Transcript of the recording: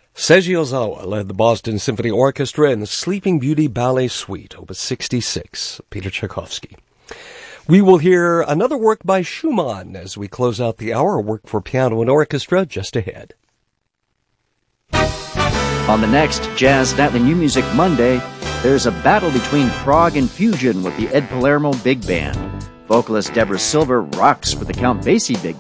Seiji Ozawa led the Boston Symphony Orchestra in the Sleeping Beauty Ballet Suite, Opus 66, Peter Tchaikovsky. We will hear another work by Schumann as we close out the hour, work for piano and orchestra just ahead. On the next Jazz Nightly New Music Monday, there's a battle between prog and fusion with the Ed Palermo Big Band. Vocalist Deborah Silver rocks with the Count Basie Big